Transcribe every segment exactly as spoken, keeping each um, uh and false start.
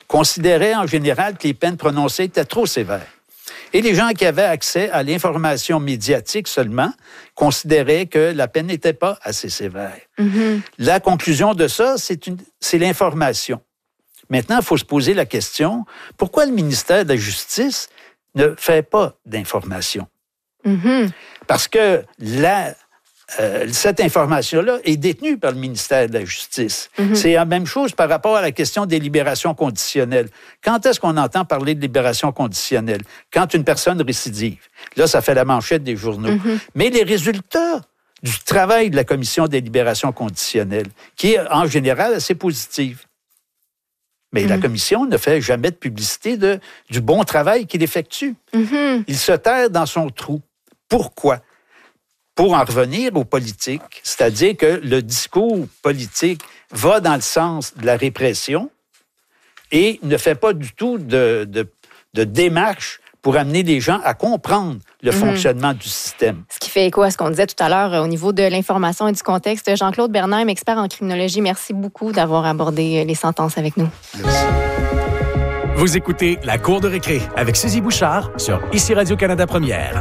considéraient en général que les peines prononcées étaient trop sévères. Et les gens qui avaient accès à l'information médiatique seulement considéraient que la peine n'était pas assez sévère. Mm-hmm. La conclusion de ça, c'est, une, c'est l'information. Maintenant, il faut se poser la question, pourquoi le ministère de la Justice ne fait pas d'information? Mm-hmm. Parce que la... Euh, cette information-là est détenue par le ministère de la Justice. Mm-hmm. C'est la même chose par rapport à la question des libérations conditionnelles. Quand est-ce qu'on entend parler de libération conditionnelle? Quand une personne récidive. Là, ça fait la manchette des journaux. Mm-hmm. Mais les résultats du travail de la Commission des libérations conditionnelles, qui est en général assez positive. Mais mm-hmm. la Commission ne fait jamais de publicité de, du bon travail qu'il effectue. Mm-hmm. Il se terre dans son trou. Pourquoi? Pour en revenir aux politiques, c'est-à-dire que le discours politique va dans le sens de la répression et ne fait pas du tout de, de, de démarche pour amener les gens à comprendre le mm-hmm. fonctionnement du système. Ce qui fait écho à ce qu'on disait tout à l'heure au niveau de l'information et du contexte. Jean-Claude Bernheim, expert en criminologie, merci beaucoup d'avoir abordé les sentences avec nous. Merci. Vous écoutez La Cour de récré avec Suzy Bouchard sur Ici Radio-Canada Première.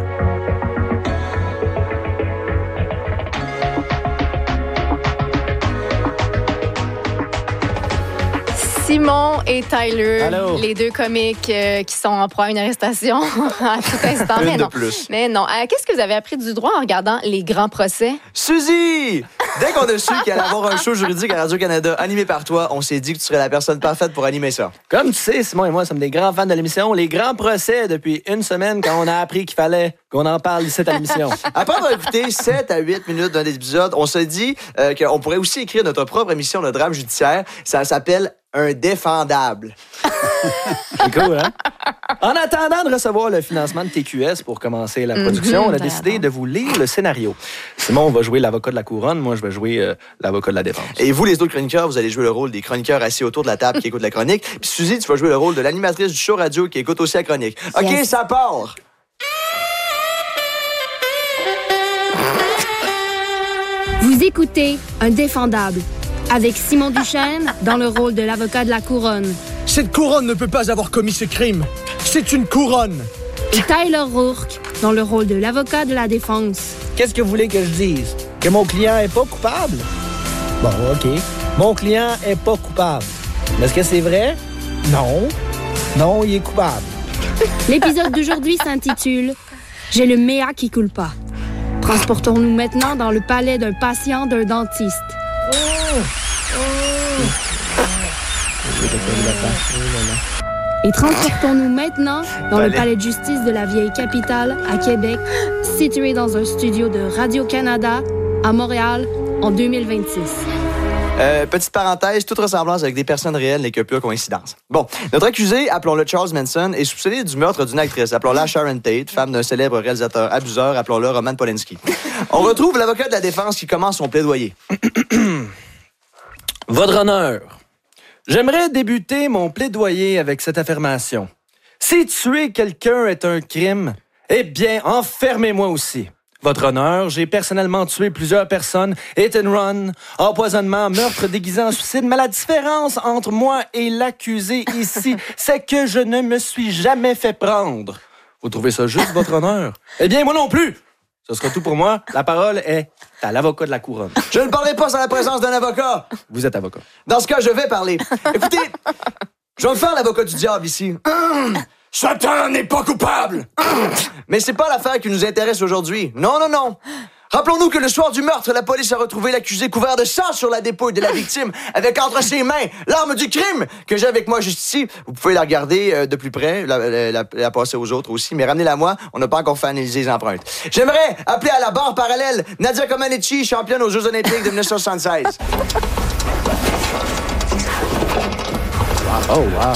Simon et Tyler, Allô. Les deux comiques euh, qui sont en proie à une arrestation à tout instant. Une mais de non. plus. Mais non. Euh, qu'est-ce que vous avez appris du droit en regardant les grands procès? Suzy! Dès qu'on a su qu'il allait avoir un show juridique à Radio-Canada animé par toi, on s'est dit que tu serais la personne parfaite pour animer ça. Comme tu sais, Simon et moi sommes des grands fans de l'émission Les Grands Procès depuis une semaine quand on a appris qu'il fallait qu'on en parle ici à l'émission. Après avoir écouté sept à huit minutes d'un épisode, on se dit euh, qu'on pourrait aussi écrire notre propre émission de drame judiciaire. Ça s'appelle Un défendable. C'est cool, hein? En attendant de recevoir le financement de T Q S pour commencer la production, mmh, on a décidé de vous lire le scénario. Simon va jouer l'avocat de la couronne, moi je vais jouer euh, l'avocat de la défense. Et vous, les autres chroniqueurs, vous allez jouer le rôle des chroniqueurs assis autour de la table qui écoutent la chronique. Puis Suzy, tu vas jouer le rôle de l'animatrice du show radio qui écoute aussi la chronique. OK, yes. Ça part! Vous écoutez Un défendable avec Simon Duchesne dans le rôle de l'avocat de la couronne. Cette couronne ne peut pas avoir commis ce crime. C'est une couronne. Et Tyler Rourke dans le rôle de l'avocat de la défense. Qu'est-ce que vous voulez que je dise? Que mon client est pas coupable? Bon, OK. Mon client est pas coupable. Mais est-ce que c'est vrai? Non. Non, il est coupable. L'épisode d'aujourd'hui s'intitule « J'ai le mea qui culpa ». Transportons-nous maintenant dans le palais d'un patient d'un dentiste. Et transportons-nous maintenant dans le palais de justice de la vieille capitale à Québec, situé dans un studio de Radio-Canada à Montréal en deux mille vingt-six. Euh, petite parenthèse, toute ressemblance avec des personnes réelles n'est que pure coïncidence. Bon, notre accusé, appelons-le Charles Manson, est soupçonné du meurtre d'une actrice. Appelons-la Sharon Tate, femme d'un célèbre réalisateur abuseur. Appelons-le Roman Polanski. On retrouve l'avocat de la défense qui commence son plaidoyer. Votre honneur, j'aimerais débuter mon plaidoyer avec cette affirmation. Si tuer quelqu'un est un crime, eh bien, enfermez-moi aussi. Votre honneur, j'ai personnellement tué plusieurs personnes, hit and run, empoisonnement, meurtre déguisé en suicide, mais la différence entre moi et l'accusé ici, c'est que je ne me suis jamais fait prendre. Vous trouvez ça juste, votre honneur? Eh bien, moi non plus! Ce sera tout pour moi. La parole est à l'avocat de la couronne. Je ne parlerai pas sans la présence d'un avocat. Vous êtes avocat. Dans ce cas, je vais parler. Écoutez, je vais me faire l'avocat du diable ici. Satan n'est pas coupable! Mais c'est pas l'affaire qui nous intéresse aujourd'hui. Non, non, non. Rappelons-nous que le soir du meurtre, la police a retrouvé l'accusé couvert de sang sur la dépouille de la victime, avec entre ses mains l'arme du crime que j'ai avec moi juste ici. Vous pouvez la regarder euh, de plus près, la, la, la, la passer aux autres aussi, mais ramenez-la moi, on n'a pas encore fait analyser les empreintes. J'aimerais appeler à la barre parallèle Nadia Comaneci, championne aux Jeux olympiques de dix-neuf cent soixante-seize. Oh, wow!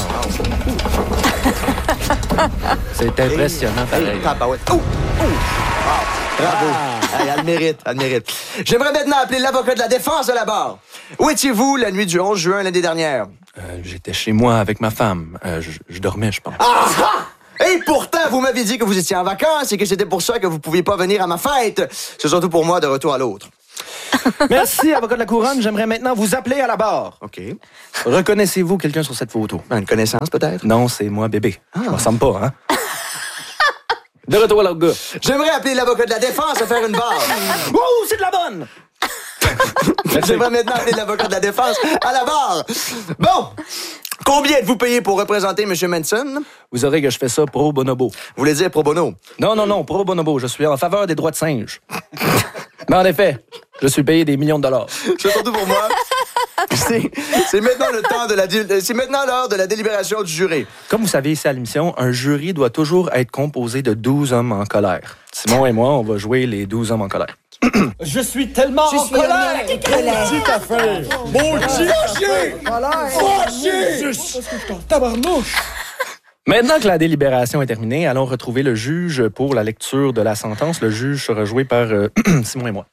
C'est impressionnant, pareil. Hey, papa, ouais. Oh, oh, wow. Bravo. Ah. Hey, elle mérite, elle mérite. J'aimerais maintenant appeler l'avocat de la défense de la barre. Où étiez-vous la nuit du onze juin l'année dernière? Euh, j'étais chez moi avec ma femme. Euh, je, je dormais, je pense. Ah! Et pourtant, vous m'avez dit que vous étiez en vacances et que c'était pour ça que vous pouviez pas venir à ma fête. C'est surtout pour moi de retour à l'autre. Merci, avocat de la couronne. J'aimerais maintenant vous appeler à la barre. OK. Reconnaissez-vous quelqu'un sur cette photo? Une connaissance, peut-être? Non, c'est moi, bébé. Ah. Je me ressemble pas, hein? De retour à l'autre gars. J'aimerais appeler l'avocat de la défense à faire une barre. Ouh, c'est de la bonne! J'aimerais maintenant appeler l'avocat de la défense à la barre. Bon! Combien êtes-vous payé pour représenter M. Manson? Vous aurez que je fais ça pro bonobo. Vous voulez dire pro bono? Non, non, non, pro bonobo. Je suis en faveur des droits de singe. Mais en effet, je suis payé des millions de dollars. C'est surtout pour moi. C'est, c'est maintenant le temps de la dé- c'est maintenant l'heure de la délibération du jury. Comme vous savez ici à l'émission, un jury doit toujours être composé de douze hommes en colère. Simon et moi, on va jouer les douze hommes en colère. Je suis tellement en colère! Tout à fait! Mon Dieu! Fâché! Fâché! Je suis en tabarnouche! Maintenant que la délibération est terminée, allons retrouver le juge pour la lecture de la sentence. Le juge sera joué par euh, Simon et moi.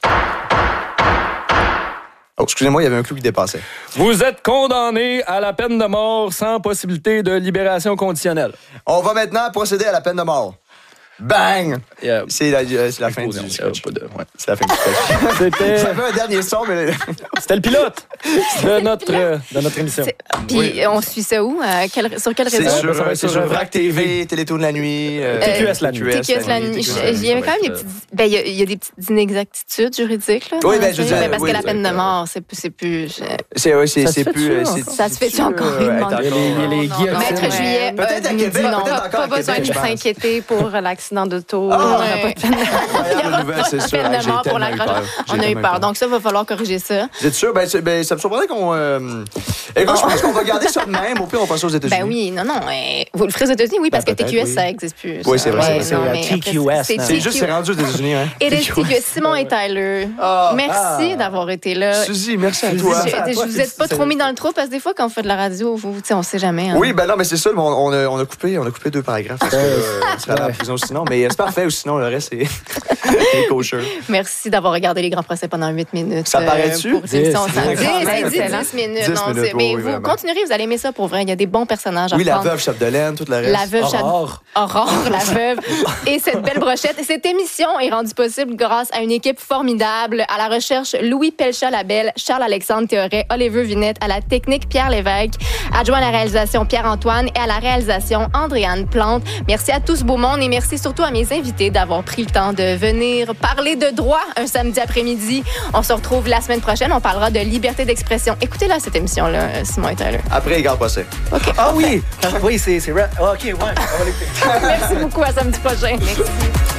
Oh, excusez-moi, il y avait un clou qui dépassait. Vous êtes condamné à la peine de mort sans possibilité de libération conditionnelle. On va maintenant procéder à la peine de mort. Bang! Yeah. C'est la, euh, c'est la fin du Explosion. sketch. Pas de- ouais. C'est la fin du sketch. C'était, Ça fait un dernier son, mais... c'était le pilote de notre, euh, de notre émission. C'est- Puis on suit ça où? À quel- sur quel C'est réseau? sur, ça va euh, être c'est sur sur Vrac Vrac T V, Télétoon de la nuit. euh, T Q S la nuit. T Q S la nuit. T Q S Il y a quand même des euh, petites. Ben, il y, a- il y a des petites inexactitudes juridiques, là. Oui, dans ben, le je veux film. dire, Parce oui, que la c'est peine de vrai que- mort, c'est plus. c'est plus je- C'est, ouais, c'est, Ça se c'est fait-tu, plus... euh, encore? c'est- Ça se fait-tu c'est-tu, encore? euh, Il être demande- encore- Il y a les- il y a les Non, guillottines. Maître Juillet Peut-être a à dit Québec, non, peut-être pas encore à besoin Québec, de je pense. s'inquiéter pour l'accident d'auto. Ah, Il n'y aura ouais. pas de peine de- il y Incroyable aura nouvelle, pas c'est de sûr. peine Hey, de j'ai mort pour tellement la eu grosse. peur. On J'ai a eu tellement eu peur. peur. Donc ça, il va falloir corriger ça. Vous êtes sûr? Ben, c'est- ben, ça me surprendrait qu'on... euh, Écoute, je pense qu'on va garder ça de même. Au pire, on passe aux États-Unis. Ben oui, non, non. euh, Vous le ferez aux États-unis, oui, parce que Ben, peut-être, T Q S, oui. ça n'existe plus. Oui, ça. c'est vrai, Ouais, c'est non, vrai. mais C'est après, T Q S, c'est non? C'est juste, T Q. c'est rendu aux États-Unis, hein? Et les T Q S, Simon et Tyler. Ah. Merci d'avoir été là. Suzy, merci à Suzy, toi. merci à Je, je toi, vous êtes pas c'est- trop mis dans le trou parce que des fois, quand on fait de la radio, vous, tu sais, on sait jamais. hein. Oui, ben non, mais c'est ça, mais on, on, a, on, a coupé, on a coupé deux paragraphes parce que, euh, on serait allé à la prison sinon. Mais c'est parfait, ou sinon, le reste, c'est c'est kosher. Merci d'avoir regardé les grands procès pendant huit minutes. Ça paraît-tu? Pour cette émission. Dix. Ça- Dix. dix, Excellent. dix minutes. Dix non, minutes, c'est- mais oui, vous vraiment. continuerez, vous allez aimer ça pour vrai. Il y a des bons personnages à Oui, la reprendre. veuve Chapdelaine, tout le reste. La veuve Chad- Aurore. Aurore, la veuve. Et cette belle brochette. Et cette émission est rendue possible grâce à une équipe formidable. À la recherche, Louis Pelcha-Labelle, Charles-Alexandre Théoret, Olivier Vinette, à la technique, Pierre Lévesque, adjoint à la réalisation, Pierre-Antoine, et à la réalisation, Andréane Plante. Merci à tout ce beau monde et merci surtout à mes invités d'avoir pris le temps de venir parler de droit un samedi après-midi. On se retrouve la semaine prochaine. On parlera de liberté d'expression. Écoutez-la, cette émission-là, Simon et Tyler. Après les grands procès. Ah oui! Oui, c'est... c'est rap. Ah, OK, ouais. On va l'écouter. Merci beaucoup. À samedi prochain. Merci.